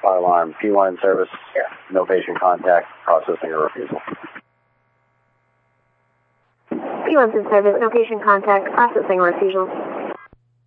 fire alarm. P1 in service. Yeah. No patient contact. Processing a refusal. P1's in service. No patient contact. Processing a refusal.